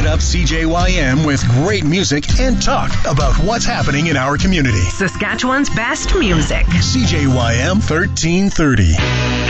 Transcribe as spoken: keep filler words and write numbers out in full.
it up C J Y M with great music and talk about what's happening in our community. Saskatchewan's best music. C J Y M thirteen thirty.